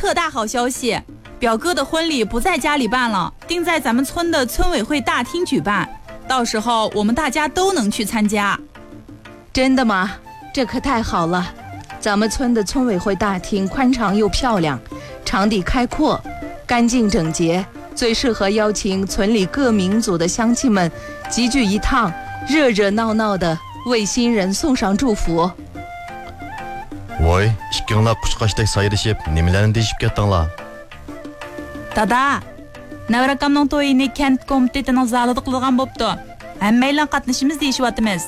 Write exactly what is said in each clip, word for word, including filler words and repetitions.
特大好消息，表哥的婚礼不在家里办了，定在咱们村的村委会大厅举办，到时候我们大家都能去参加。 真的吗？这可太好了，咱们村的村委会大厅宽敞又漂亮，场地开阔，干净整洁，最适合邀请村里各民族的乡亲们集聚一趟，热热闹闹的为新人送上祝福。 Voy, ikkiңlar qushqashdek sayrashib, nimalarni deyishib ketdinglar? Dada, Navir akamning to'yini kent komitetining zalida qilgan bo'pti. Hammanglar qatnashimiz deyishyapmiz.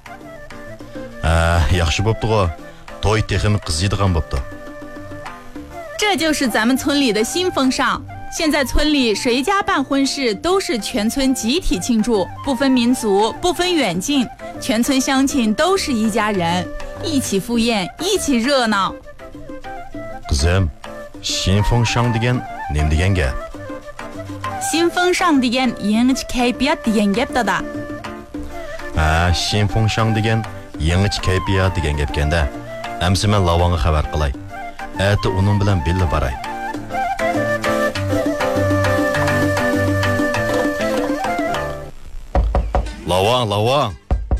Ha, yaxshi bo'pti-ku. To'y texmi qiziydigan bo'pti. 这就是咱们村里的新风尚。现在村里谁家办婚事都是全村集体庆祝，不分民族，不分远近，全村乡亲都是一家人，一起赴宴，一起热闹。 Qizim, 新风尚 degan nima degan gap? 新风尚 degan yangi kayfiyat degan gap dada. Ha, 新风尚 degan yangi kayfiyat degan gap ekanda. Amsi men Lavonga xabar qilay. Ati uning bilan birga boray. Lavon, Lavon.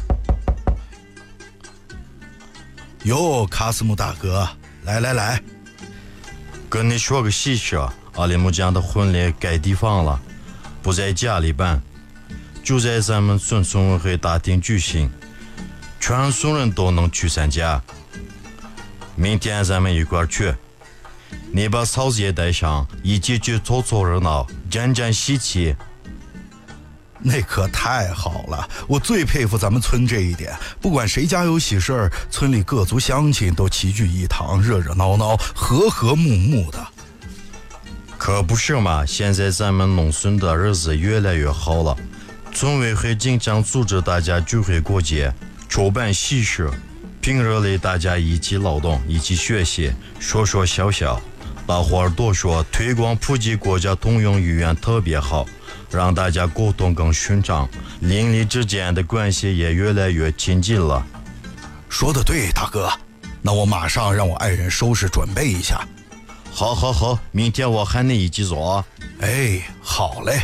哟，卡斯姆大哥，来来来， 跟你说个喜事，阿里木匠的婚礼改地方了，不在家里办，就在咱们村村委会大厅举行，全村人都能去参加。明天咱们一块儿去，你把嫂子也带上，一起去凑凑热闹，沾沾喜气。 那可太好了！我最佩服咱们村这一点，不管谁家有喜事儿，村里各族乡亲都齐聚一堂，热热闹闹，和和睦睦的。 可不是嘛！现在咱们农村的日子越来越好了，村委会经常组织大家聚会过节，筹办喜事，平日里大家一起劳动，一起学习，说说笑笑。大伙儿都说推广普及国家通用语言特别好。 让大家沟通更顺畅，邻里之间的关系也越来越亲近了。 说得对，大哥，那我马上让我爱人收拾准备一下。 好，好，好，明天我喊你一起走啊。 哎，好嘞。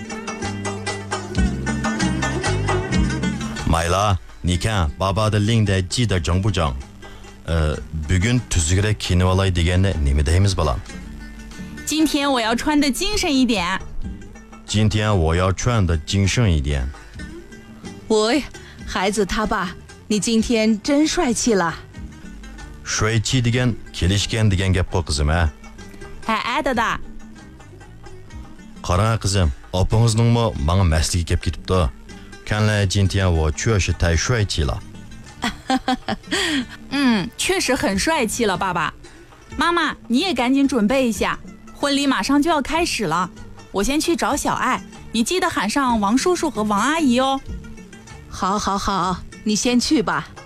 买了，你看爸爸的领带系得正不正？呃，bugün tuzukrak kiyinib olay deganda nima deymiz balam? 今天我要穿的精神一点。 今天我要穿的精神一点。 喂，孩子他爸，你今天真帅气了。 帅气degan kelishgan degan gap qo'y qizim a. Ha, a dada. Qarang qizim, opangizning menga masligi kelib ketibdi. 看来今天我确实太帅气了。 嗯，确实很帅气了，爸爸。妈妈，你也赶紧准备一下，婚礼马上就要开始了。 我先去找小爱，你记得喊上王叔叔和王阿姨哦。 好，好，好，你先去吧。